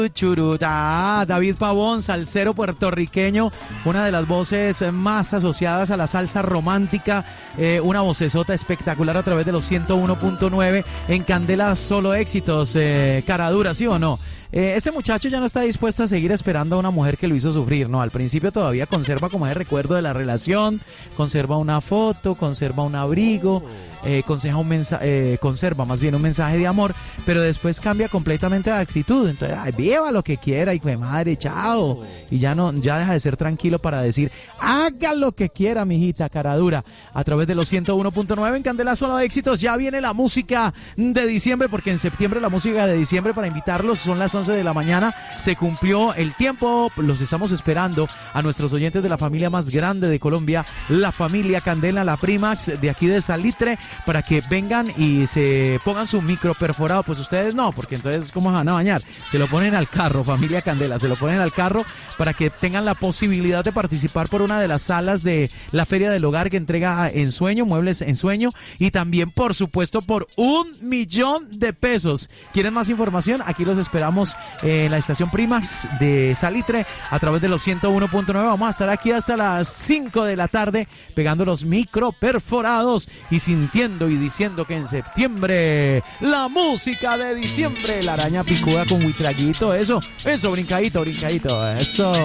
Churuta, David Pavón, salsero puertorriqueño, una de las voces más asociadas a la salsa romántica, una vocesota espectacular a través de los 101.9 en Candela Solo Éxitos. Cara dura, ¿sí o no? Este muchacho ya no está dispuesto a seguir esperando a una mujer que lo hizo sufrir, ¿no? Al principio todavía conserva como ese recuerdo de la relación, conserva una foto, conserva un abrigo, conserva más bien un mensaje de amor, pero después cambia completamente de actitud. Entonces, ay, viva lo que quiera, hijo de madre, chao. Y ya deja de ser tranquilo para decir, haga lo que quiera, mijita, cara dura. A través de los 101.9 en Candela Solo Éxitos, ya viene la música de diciembre, porque en septiembre la música de diciembre para invitarlos son las 11 de la mañana, se cumplió el tiempo, los estamos esperando a nuestros oyentes de la familia más grande de Colombia, la familia Candela, la Primax de aquí de Salitre, para que vengan y se pongan su micro perforado. Pues ustedes no, porque entonces ¿cómo van a bañar? Se lo ponen al carro, familia Candela, se lo ponen al carro para que tengan la posibilidad de participar por una de las salas de la Feria del Hogar que entrega Ensueño, Muebles Ensueño, y también por supuesto por $1.000.000. ¿Quieren más información? Aquí los esperamos en la estación Primax de Salitre a través de los 101.9. Vamos a estar aquí hasta las 5 de la tarde pegando los micro perforados y sintiendo y diciendo que en septiembre la música de diciembre, la araña picuda con huitraguito, eso, brincadito, eso.